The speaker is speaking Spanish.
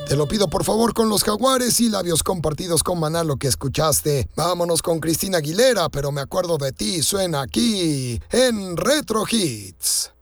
Te lo pido por favor con Los Jaguares y Labios Compartidos con Maná, lo que escuchaste. Vámonos con Cristina Aguilera, Pero me acuerdo de ti, suena aquí en Retro Hits.